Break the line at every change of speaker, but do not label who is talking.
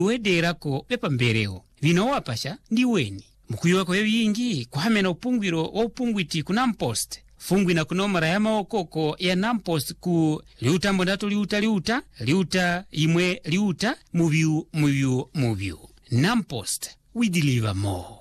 Wederako pepa mbereo. Vino wapasha ndi weni. Mukuyiwa kwa yingi kuhamena upungwiro wa upungwiti ku Nampost. Fungwi na kunomara ya maokoko ya Nampost ku liuta mbondato liuta imwe liuta mubiu. Nampost, we deliver more.